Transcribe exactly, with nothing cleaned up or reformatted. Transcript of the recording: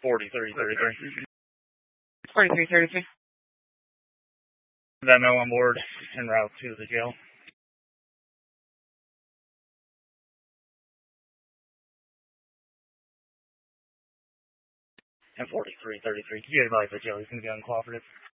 forty-three thirty-three. forty-three thirty-three. That male on board en route to the jail. And forty-three thirty-three. Can you advise the jail he's going to be uncooperative?